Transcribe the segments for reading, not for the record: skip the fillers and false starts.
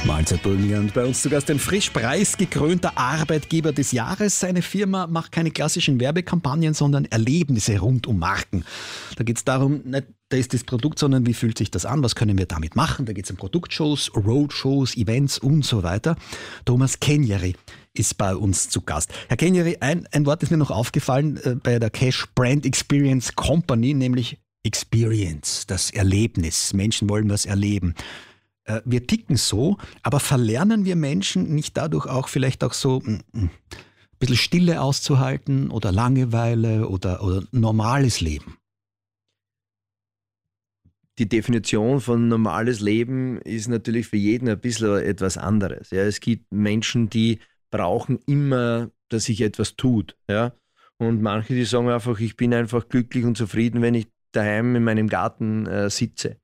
Mahlzeit Böhminger und bei uns zu Gast ein frisch preisgekrönter Arbeitgeber des Jahres. Seine Firma macht keine klassischen Werbekampagnen, sondern Erlebnisse rund um Marken. Da geht es darum, nicht da ist das Produkt, sondern wie fühlt sich das an, was können wir damit machen. Da geht es um Produktshows, Roadshows, Events und so weiter. Thomas Kenjeri ist bei uns zu Gast. Herr Kenjeri, ein Wort ist mir noch aufgefallen bei der Cash Brand Experience Company, nämlich Experience, das Erlebnis. Menschen wollen was erleben. Wir ticken so, aber verlernen wir Menschen nicht dadurch auch vielleicht auch so ein bisschen Stille auszuhalten oder Langeweile oder normales Leben? Die Definition von normales Leben ist natürlich für jeden ein bisschen etwas anderes. Ja, es gibt Menschen, die brauchen immer, dass sich etwas tut. Ja? Und manche, die sagen einfach, ich bin einfach glücklich und zufrieden, wenn ich daheim in meinem Garten sitze.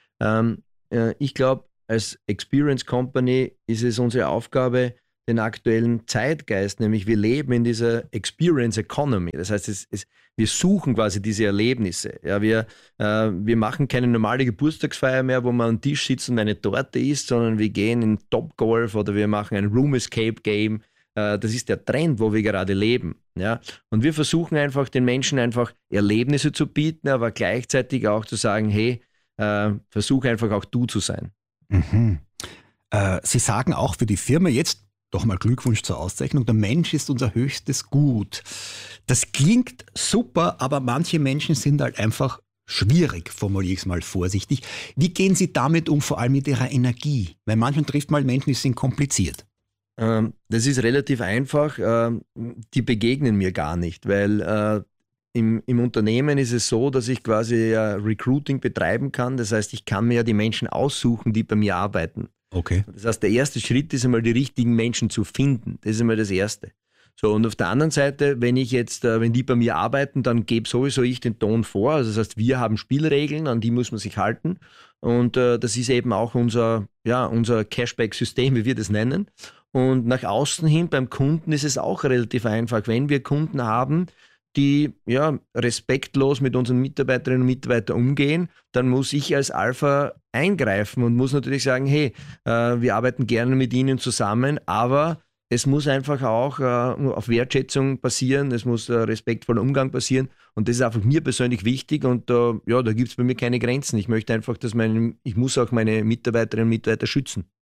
Ich glaube, als Experience Company ist es unsere Aufgabe, den aktuellen Zeitgeist, nämlich wir leben in dieser Experience Economy. Das heißt, wir suchen quasi diese Erlebnisse. Ja, wir machen keine normale Geburtstagsfeier mehr, wo man am Tisch sitzt und eine Torte isst, sondern wir gehen in Topgolf oder wir machen ein Room Escape Game. Das ist der Trend, wo wir gerade leben. Ja? Und wir versuchen einfach den Menschen einfach Erlebnisse zu bieten, aber gleichzeitig auch zu sagen, hey, versuch einfach auch du zu sein. Mhm. Sie sagen auch für die Firma jetzt, doch mal Glückwunsch zur Auszeichnung, der Mensch ist unser höchstes Gut. Das klingt super, aber manche Menschen sind halt einfach schwierig, formuliere ich es mal vorsichtig. Wie gehen Sie damit um, vor allem mit Ihrer Energie? Weil manchmal trifft man Menschen, die sind kompliziert. Das ist relativ einfach. Die begegnen mir gar nicht, weil im Unternehmen ist es so, dass ich quasi Recruiting betreiben kann. Das heißt, ich kann mir ja die Menschen aussuchen, die bei mir arbeiten. Okay. Das heißt, der erste Schritt ist einmal, die richtigen Menschen zu finden. Das ist einmal das Erste. So, und auf der anderen Seite, wenn die bei mir arbeiten, dann gebe sowieso ich den Ton vor. Also das heißt, wir haben Spielregeln, an die muss man sich halten. Und das ist eben auch unser Cashback-System, wie wir das nennen. Und nach außen hin beim Kunden ist es auch relativ einfach. Wenn wir Kunden haben, die respektlos mit unseren Mitarbeiterinnen und Mitarbeitern umgehen, dann muss ich als Alpha eingreifen und muss natürlich sagen, hey, wir arbeiten gerne mit Ihnen zusammen, aber es muss einfach auch auf Wertschätzung passieren, es muss respektvoller Umgang passieren und das ist einfach mir persönlich wichtig und da gibt es bei mir keine Grenzen. Ich möchte einfach, ich muss auch meine Mitarbeiterinnen und Mitarbeiter schützen.